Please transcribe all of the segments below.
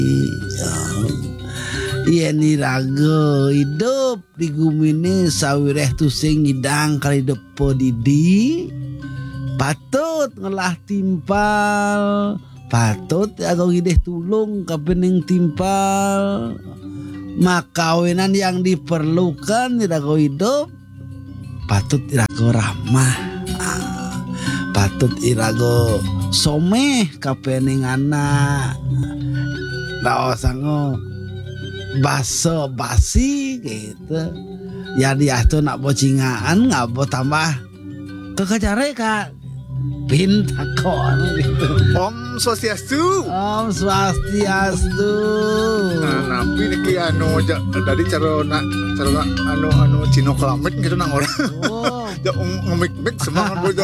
Iya ni raga hidup di gumine sawireh tu sing ngidang kali depo didi patut ngelah timpal patut aku ngideh tulung kapening timpal makawinan yang diperlukan irago hidup patut irago ramah patut irago someh kapening anak tau sango baso basi gitu ya dia tuh nak bocingaan nggak mau tambah kekacare kak pintakon gitu. Om Swastiastu. Om Swastiastu. Nah, napi niki anu tadi cara anu Cino kelamit gitu nang orang. Oh. Ya ngemik-mik semangat bojo.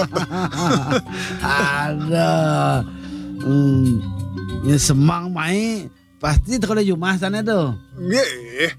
Ada. Ya semang mai pasti kalau Jumat sana tuh. Nggih.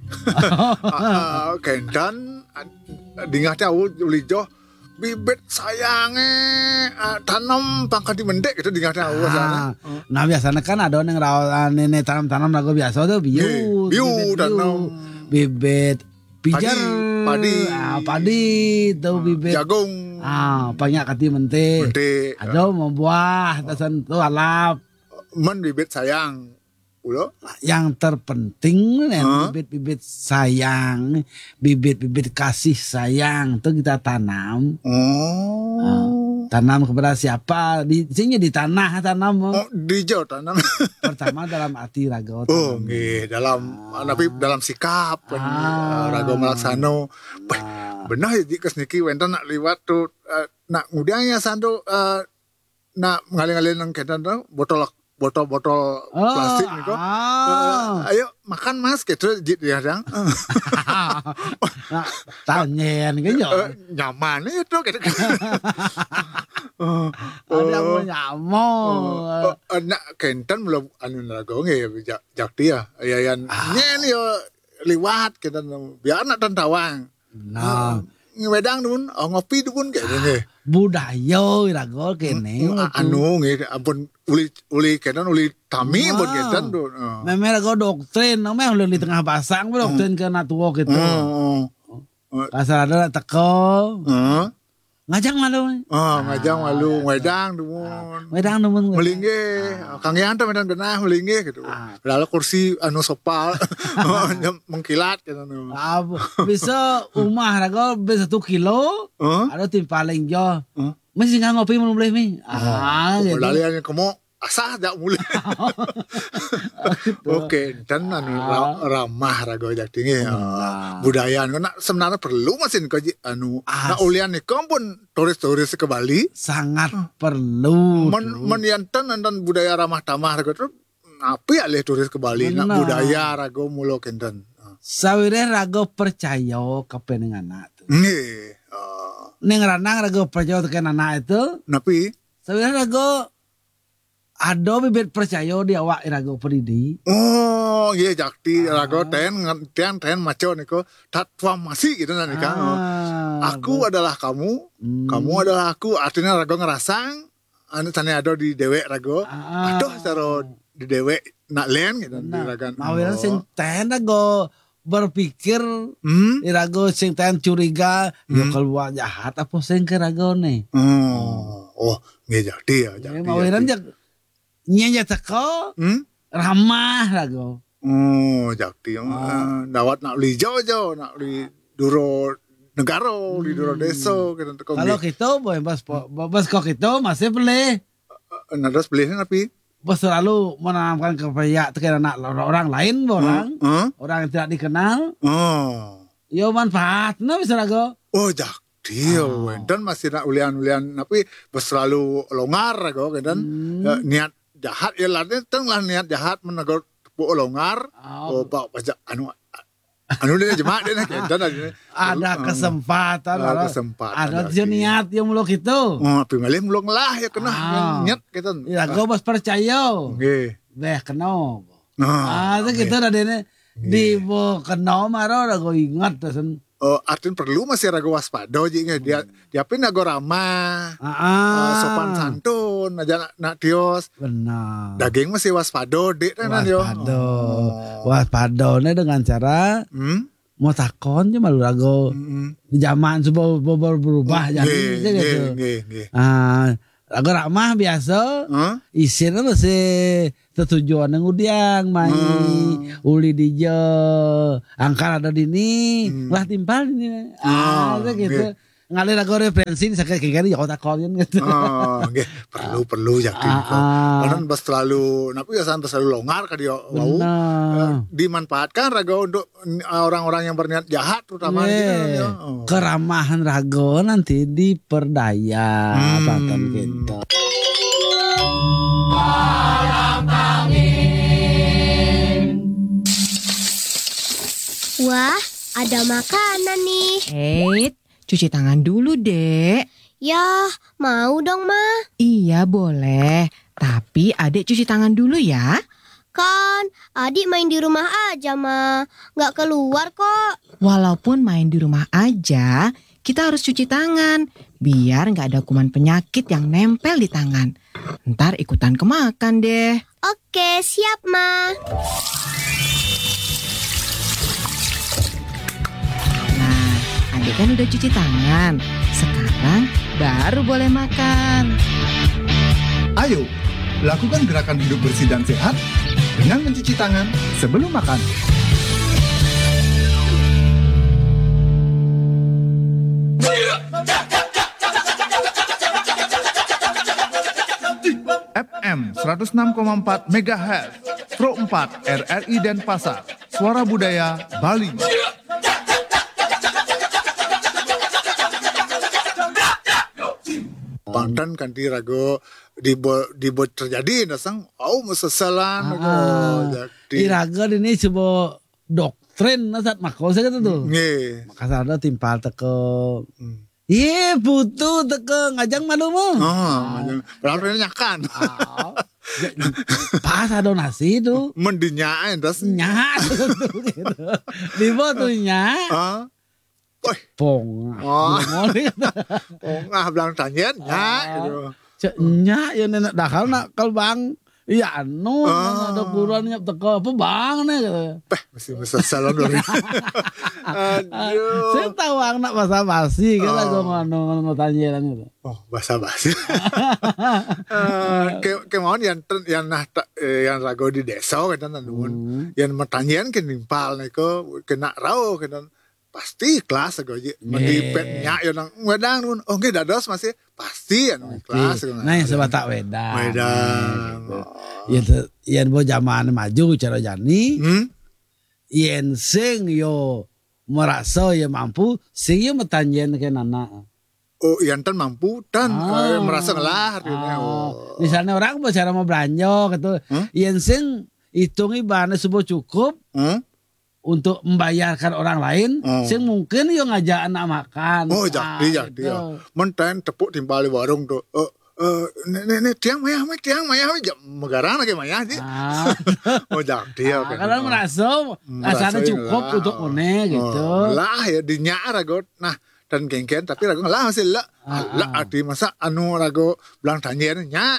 Kendan dingah tahu ulijo bibit sayange tanam pangkat di mendek gitu dingah tahu sana. Nah biasanya kan ada yang rawat nenek tanam lagu biasa tuh biu tanam bibit pijar padi tuh bibit jagung banyak kati mentik ada mau buah tasan tuh alap bibit sayang ulo yang terpenting bibit-bibit sayang bibit-bibit kasih sayang tuh kita tanam tanam kepada siapa di sini di tanah tanam di jauh tanam pertama dalam hati raga dalam sikap raga melaksano benar ya jika sniki wenten nak liwat tuh nak ngudangnya sandu nak ngaling-ngaling nang kedan tuh botol plastik nih kok. Ayo makan mas gitu dia dang. Tanyen kayaknya. Nyaman itu gitu. Ada mau nyaman. Nak kentan belum anu lagu nge jak dia. Ayan nyen yo liwat kita biar nak tentawang. Nah. Ngewedang dun, ngopi dun kayak gini. Budaya irago kene. Anu nge ampun uli kenan uli tami buat kenan dun. Memang irago doktrin, memang di tengah pasang doktrin kena tua gitu. Kasar ada teko. Ngajang malu. Ngajang malu, wedang dun. Melingge, Kang Yanto medan benah melingge gitu. Lalu kursi anu sopal mengkilat gitu. Bisa umah rago bisa 1 kilo. Ada tim paling jo. Masih nggak ngopi mau boleh mi. Gitu. Lalu yang kamu asah jak mulai. Oke, dan anu ramah rago jak tinggi. Budaya anu sebenarnya perlu mesin kaji anu. Nah ulian nih pun turis-turis ke Bali sangat perlu. Menyantan dan budaya ramah tamah rago terus apa alih turis ke Bali nak budaya rago mulo kenten. Sawire rago percaya kepeneng anak tuh. Nggih. Ning ranang rago percaya ke anak itu. Napi sawire rago ada bibit percaya di awak irago peridi. Oh, iya jakti rago ten maco niko tatwa masih gitu nanti kan. Aku adalah kamu, kamu adalah aku. Artinya rago ngerasang anu tane ada di dewek rago. Aduh taro di dewek nak len gitu di ragan. Mawira sing ten rago berpikir irago sing ten curiga yo keluar jahat apa sing ke rago ne. Oh, nggih jakti ya jakti. Mawira nyanya teko ramah rago. Jakti dawat nak li jauh nak li duro negara li duro desa gitu teko. Kalau kita bos kok itu masih boleh. Nadas belinya tapi Bos selalu menanamkan kepada anak orang lain orang yang tidak dikenal. Yo manfaatnya bisa rago. Oh jakti dan masih nak ulian tapi bos selalu longar rago kan niat jahat ya lainnya tengah niat jahat menegur tepuk longgar pak pajak anu dia jemaat dia nak ada kesempatan ada niat yang muluk itu pengalih muluk lah ya kena niat kita ya gue bos percaya beh kena itu kita ada ini di bo kena marah gue ingat artinya perlu masih ragu waspada jingnya dia pun nago ramah sopan santun aja nak tios benar daging masih waspada dek kan yo waspada dengan cara mau takon aja malu ragu di zaman sudah berubah jadi gitu ragu ramah biasa isinya masih tujuan yang udiang main uli dijo angkar ada dini lah timpal ini gitu ngalir aku referensi sakit kayak ya otak kalian gitu perlu jadi karena bas terlalu napi ya santai selalu longgar kan dia wow dimanfaatkan rago untuk orang-orang yang berniat jahat terutama keramahan rago nanti diperdaya bahkan gitu. Wah, ada makanan nih. Cuci tangan dulu, Dek. Ya, mau dong, Ma. Iya, boleh. Tapi Adek cuci tangan dulu ya. Kan, adik main di rumah aja, Ma. Nggak keluar kok. Walaupun main di rumah aja, kita harus cuci tangan. Biar nggak ada kuman penyakit yang nempel di tangan. Ntar ikutan kemakan deh. Oke, siap, Ma. Adek kan udah cuci tangan. Sekarang baru boleh makan. Ayo, lakukan gerakan hidup bersih dan sehat dengan mencuci tangan sebelum makan. FM 106,4 MHz Pro 4 RRI Denpasar. Suara Budaya Bali. Pandan kan di rago dibuat terjadi nasang mesesalan di rago ini coba doktrin nasat makos kata tuh makasar ada timpal teko butuh teko ngajang malu mo berarti nyakan pas ada nasi itu mendinyain das nyak di tuh nyak pong bilang tanya gitu nya ya nenek dakal nak kalbang iya ada buruan nyap teko apa bang nih masih salah dulu aduh saya tahu anak bahasa basi kan aku ngono tanya gitu bahasa basi kemauan yang rago di desa kan yang pertanyaan kenimpal nih kena rau kan pasti kelas aku aja mendipetnya ya nang wedang nun dados masih pasti ya kelas nah yang sebatak wedang ya bo zaman maju cara jani yen sing yo merasa ya mampu sing yo metanjen ke nana yang tan mampu dan merasa ngelah misalnya orang cara mau belanja gitu yen sing hitungi bahannya sebuah cukup untuk membayarkan orang lain, sing mungkin yo ngajak anak makan. Jadi ya. Menten tepuk timpal di warung tuh. Ini tiang maya megarang lagi maya sih. Jadi ya. Karena merasa rasanya cukup untuk one gitu. Lah ya dinyak ragot. Nah, dan genggen tapi rago lah masih lah arti masa rago bilang tanyanya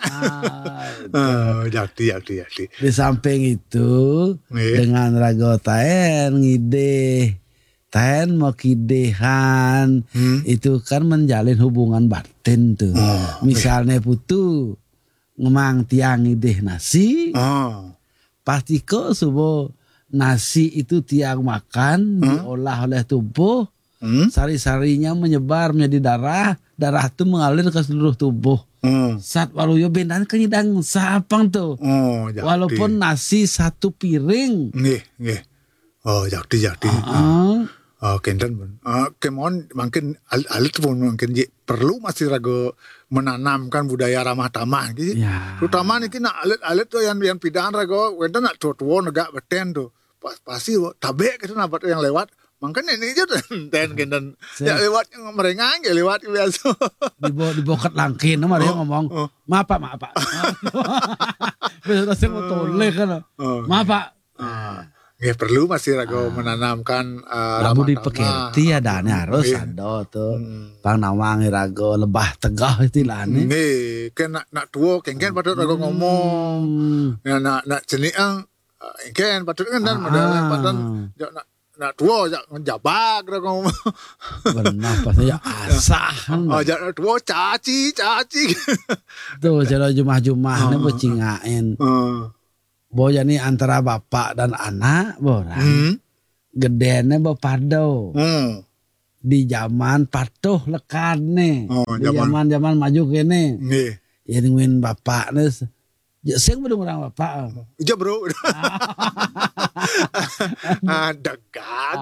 jadi di samping itu dengan rago taen ngide taen mau kidehan itu kan menjalin hubungan batin tuh misalnya putu ngemang tiang ngideh nasi pasti kok subuh nasi itu tiang makan diolah oleh tubuh sari-sarinya menyebar menjadi darah itu mengalir ke seluruh tubuh. Saat waluyo bendan kenyidang sapang tuh. Walaupun nasi satu piring. Nggih. Jadi. Kenten kemon mungkin alit pun mungkin perlu masih rago menanamkan budaya ramah tamah gitu. Terutama niki nak alit tuh yang pidaan rago wenten nak tua negak beten tuh. Pasti tabe gitu nabat yang lewat. Makanya ini aja ten kenten ya lewat merengang ya lewat biasa di bokat langkin nama dia ngomong maaf pak besok saya mau toleh kan maaf pak Nggih perlu masih rago menanamkan Labu di pekerti ada harus Nggih. ada tuh. Pang nawang rago lebah tegah istilahnya. Nggih, kan nak tuwa kengken patut rago ngomong. Ya nak jenik kengken patut kan dan padahal nak tuwa jak njabak rago ngomong. Benar pasnya asah. Jak tuwa caci. Tuh cara jumah-jumahnya bocingain. Boya nih antara bapak dan anak borang. Gedene bapado. Di zaman patuh lekane. Di zaman maju kene. Nggih. Ya nungguin bapak nes. Ya sing belum orang bapak. Iya bro. Dagang.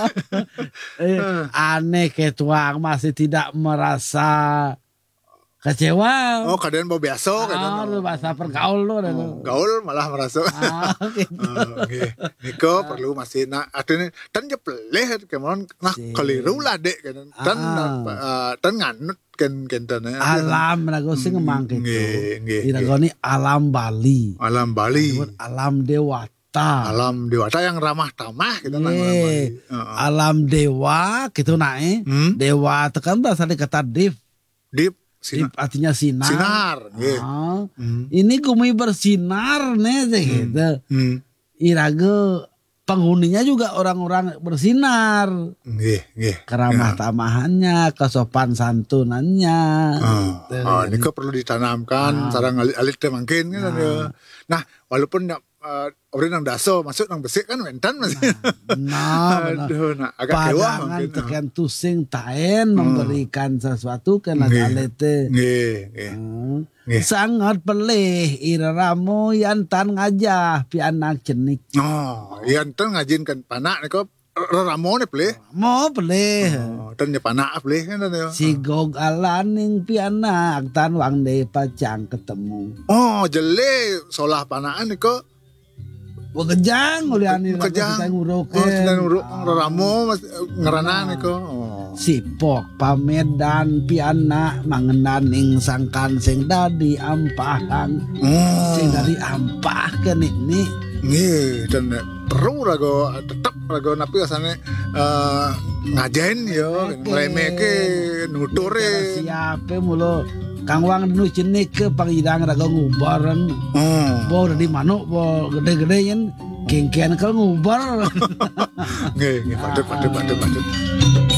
Aneh ketuang masih tidak merasa kecewa. Oh kadang mau biasa kadang. Bahasa pergaul lo. Gaul malah merasa. Nggih. Niko perlu masih nak artinya tan je peleh kemon nah keliru lah dek kan. Tan nganut kan kentane. Alam lagu sing ngemang gitu. Nggih. Iragoni alam Bali. Alam Bali. Alam dewata. Alam dewata yang ramah tamah kita nang Bali. Alam dewa gitu nae. Dewa itu kan berasal dari kata div. Dip Dip artinya sinar. Sinar. Nggih. Ini gumi bersinar nih gitu. Irago penghuninya juga orang-orang bersinar. Nggih. Keramah tamahannya, kesopan santunannya. Ini kok perlu ditanamkan sarang alit mungkin kan. Nah, walaupun orang nang daso masuk nang besik kan wentan masih. Aduh, agak dewa Padangan mungkin. tekan tusing taen memberikan sesuatu kena galete. Nggih. Sangat pelih iraramu yantan ngajah pi anak cenik. Oh, yang ten ngajinkan panak niko ramone pleh. Mau pelih. Ten nya panak pleh kan yo. Si gog alaning pi anak tan wang de pacang ketemu. Oh, jele solah panaan niko Kejang uliani kejang. ngurukeun. Oh, sedang nguruk ramo ngerana niko. Sipok pamedan piana mangenan ing sangkan sing dadi ampahan. Sing dari ampah ke ini. Nggih, dan perlu rago tetep rago napi asane ngajen yo ngremeke nuture. Siapa mulu Kang Wang nu cenik ke pangidang rago ngubaran. Bo di manuk bo gede-gede yen kengkean ke ngubar. Nggih, patut.